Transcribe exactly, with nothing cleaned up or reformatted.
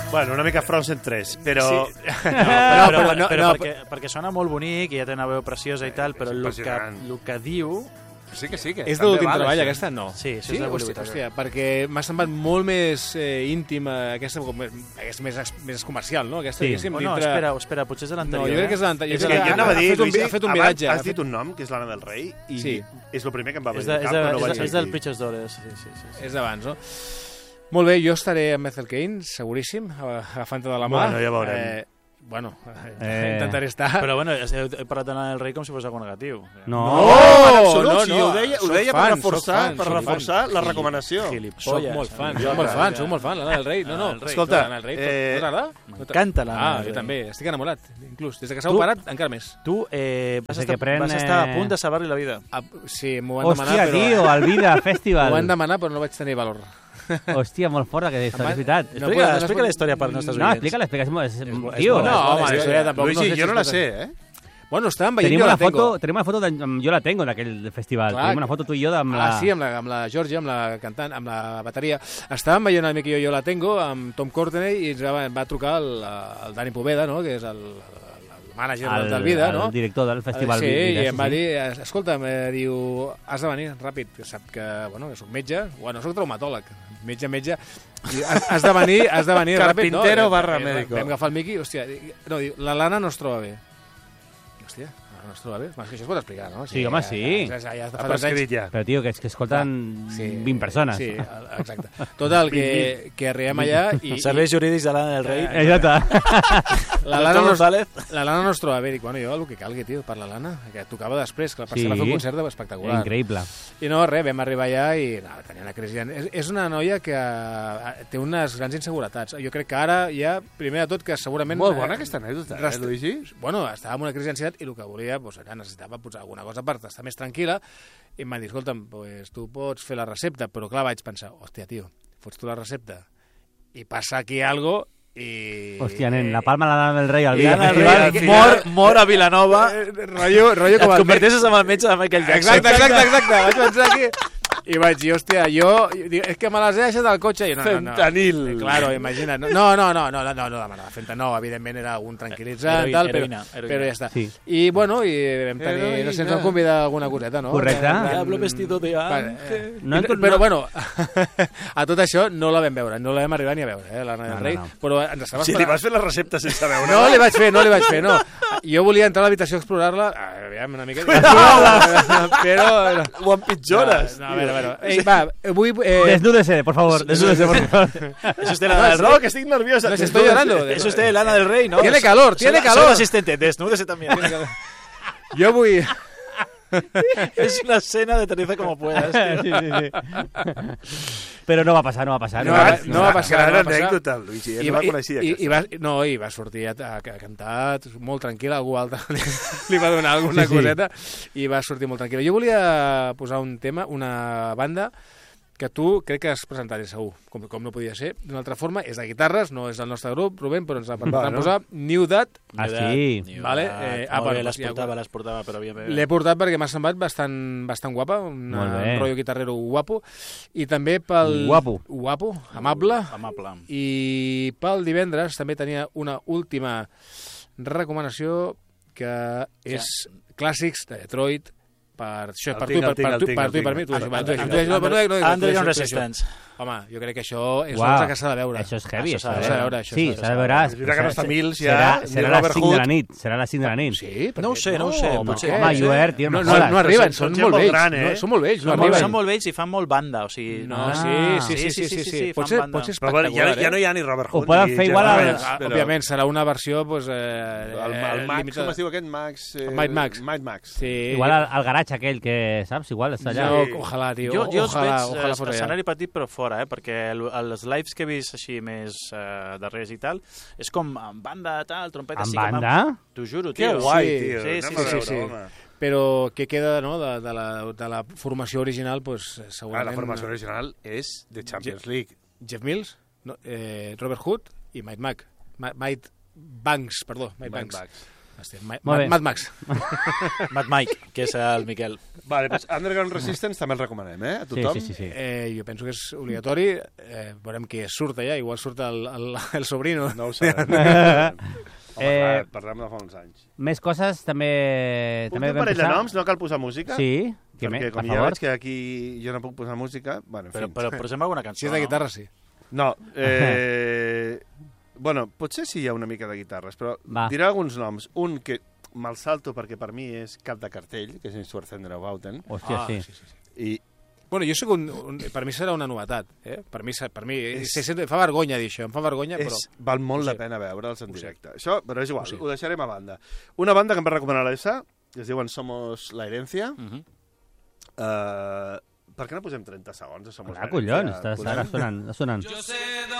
Bueno, una mica Frozen tres, però... Sí. No, però, però, però, no, però no, perquè, perquè sona molt bonic i ja té una veu preciosa i tal, però el que, el que diu... Sí que sí, que és de l'últim treball, sí. Aquesta? No. Sí, sí, sí? Hòstia, hòstia, perquè m'ha semblat molt més eh, íntima, aquesta és més, més comercial, no? Aquesta, sí. O no, dintre... espera, espera, potser és de l'anterior. No, jo crec que és de l'anterior. Jo, jo anava a dir, Luigi, ha fet un viratge. Has dit un nom, que és l'Anna del Rei, i sí. És el primer que em va venir al cap, però no vaig dir. És del Pitches d'Hores, sí, sí, sí. És d'abans, no? Molt bé, jo estaré amb Ethel Cain, seguríssim, agafant-te de la mà. Bueno, ja veurem. Eh, Bueno, eh... intentaré estar... Però bueno, he parlat d'Anna del Rei com si fos algo negatiu. No, no, en absolut, no, no. Sí, ho deia, ho deia fan, per reforçar, fan, per reforçar la recomanació. Soc molt fan, soc molt fan, soc molt fan, l'Anna del Rei. No, no, escolta, l'Anna del Rei, eh... t'agrada? M'encanta l'Anna Ah, del Rei. jo també, estic enamorat, inclús. Des que s'ha operat, encara més. Tu eh, vas, estar, pren, vas estar a punt de salvar-li la vida. Ah, sí, m'ho van demanar, però... Hòstia, tio, al Vida Festival. M'ho van demanar, però no vaig tenir valor. Hòstia, molt fort aquesta història, és veritat. No, explica, no, explica la història per nostres oients. No, explica-la, explica. És, és, és, tio, no, home, la història tampoc Luigi, no sé jo si no la sé, eh? Bueno, estàvem veient tenim Jo la foto, Tengo. Tenim una foto de Jo la Tengo d'aquell festival. Clar, tenim una foto tu i jo amb la... Ah, sí, amb la, amb la Georgia, amb la cantant, amb la bateria. Estàvem veient el Miqui i jo la Tengo amb Tom Courtenay i ens va, va trucar el, el Dani Poveda, no?, que és el, el mànager el, del Vida, no? El director del festival. Sí, Vida, i em va sí. dir, escolta'm, eh, diu, has de venir ràpid, que sap que, bueno, que soc metge, bueno, soc traumatòleg, metge, metge, i has, has de venir, has de venir ràpid, no? Carpintero barra médico. Vam agafar el Miqui, hòstia, no, diu, la Lana no es troba bé. Hòstia, no es troba bé? És que això es pot explicar, no? Sí, sí home, sí. Ja, ja, ja, ha prescrit ja. Però, tio, que, és que escolten sí, vint persones. Sí, exacte. Total, que, que arribem allà i... Serveis jurídics de l'Anna del Rei. Eh, exacte. La Lana, no, la Lana no es troba bé. Dic, bueno, jo el que calgui, tio, per la Lana, que tocava després, que per sí, va fer un concert espectacular. Increïble. I no, res, vam arribar allà i no, tenia una crisi. És, és una noia que té unes grans inseguretats. Jo crec que ara ja, primer de tot, que segurament... Molt bona aquesta anècdota, rest... eh, Luigi? Bueno, estava amb una crisi d'ansietat i el que volia, doncs, era, necessitava posar alguna cosa per estar més tranquil·la i em van dir, escolta'm, pues, tu pots fer la recepta, però clar, vaig pensar, hòstia, tio, fots tu la recepta i passa aquí algo i... Hòstia, nen, la palma l'Anna del Rei al Vida Festival. Mor, mor a Vilanova. Eh, rotllo, rotllo com et converteixes amb el metge de Michael Jackson. Exacte, exacte, exacte. Vaig pensar aquí... I vaig dir, hòstia, jo... És que me les he deixat al cotxe. I no, no, no. Fentanil. Claro, imagina't. No, no, no, no, no, no demanava fentanil. No, evidentment era algun tranquil·litzant, tal, però, però ja està. Sí. I, bueno, i vam tenir... Heroïna. No sé, ens vam convidar alguna coseta, no? Correcte. Diablo vestido de ángel. No, però, bueno, a tot això no la vam veure, no la vam arribar ni a veure, eh, l'Anna del Rei, però ens estava esperant... Si li vas fer la recepta sense veure. No li vaig fer, no li vaig fer, no. Jo volia entrar a l'habitació a explorar-la, aviam, una mica... Però... Ho empitjores. No, a veure, a veure. Ei, va, vull... Eh... Desnúdese, por favor, desnúdese, por favor. Es usted Lana del Rey. No, que estoy nerviosa. Les estoy llorando. Es usted Lana del Rey, ¿no? Tiene calor, tiene calor. Soy el asistente, desnúdese también. Jo vull... Es una escena de Teresa como puedas. Sí, sí, sí. Però no va passar, no va passar. No, no, va, no va passar. Gran no va anècdota, Luigi. I, no va, la coneixia, i, i, va, no, i va sortir a, a, a cantar molt tranquil, algú altre li, li va donar alguna sí, coseta sí. I va sortir molt tranquil. Jo volia posar un tema, una banda que tu crec que has presentat segur, com, com no podia ser, d'una altra forma, és de guitarres, no és del nostre grup, Rubén, però ens la vam posar New Dat. Ah, sí? New vale? Eh, ah, bueno, les portava, les portava, però havia... L'he portat perquè m'ha semblat bastant, bastant guapa, un rotllo guitarrero guapo, i també pel... Guapo. Guapo, amable. Amable. I pel divendres també tenia una última recomanació que és clàssics de Detroit, per això, per tu, per tu, per tu i per mi. Underground Resistance. Home, jo crec que això és una cosa que s'ha de veure. Això és heavy, això. S'ha de veure. Sí, s'ha de veure. És veritat que no està Mills ja... Serà a les cinc de la nit. Serà a les cinc de la nit. Sí? No ho sé, no ho sé. Home, Joer, tio, no jodes. No arriben, són molt vells. Són molt vells, no arriben. Són molt vells i fan molt banda, o sigui... No, sí, sí, sí, sí. Pot ser espectacular. Ja no hi ha ni Robert Hood. Ho poden fer igual a... Òbviament, serà una versió... El Max, com es diu aquest? Max... Might Max. Might Max. Igual al garatge aquell que, saps? Igual està allà. Ojalà, tio. Jo els veig escenari petit però fora, eh? Perquè els lives que he vist així més uh, darrers i tal, és com amb banda, tal, trompeta... Amb sí banda? T'ho juro, tio. Que guai, tio. Sí, sí, sí, sí, sí. Però què queda, no?, de, de, la, de la formació original, pues, segurament... Ah, la formació original és de Champions Je League. Jeff Mills, no, eh, Robert Hood i Mike Mac. Ma Mike Banks, perdó. Mike Banks. Banks. Hòstia, Mad Max. Mad Mike, que és el Miquel. Vale, doncs Underground Resistance també el recomanem, eh? A tothom. Sí, sí, sí. Eh, jo penso que és obligatori. Eh, veurem qui surt allà. Igual surt el, el, el sobrino. No ho sabem. Home, Eh, clar, parlem de fa uns anys. Més coses, també... Puc també dir un vam parell de posar- noms? No cal posar música? Sí. que Perquè me- com a ja favor. veig que aquí jo no puc posar música... Bueno, en Però, fi. però posem alguna cançó, Si és de guitarra, sí. No, eh... bueno, potser sí hi ha una mica de guitarres, però Va. diré alguns noms. Un que me'l salto perquè per mi és cap de cartell, que és Schwarzenegger o Bauten, Hòstia, sí. sí, sí, sí. i Bueno, jo soc un, un... Per mi serà una novetat. Eh? Per mi, per mi és... se sent, fa vergonya dir això, em fa vergonya, però... és, val molt Ho la sé. pena veure'ls en Ho sé. directe. Això, però és igual, Ho sé. ho deixarem a banda. Una banda que em va recomanar l'Essa, que es diuen Somos la Herencia. Uh -huh. Uh, per què no posem trenta segons de Somos Ah, la collons, Herencia? està, està sonant, està sonant.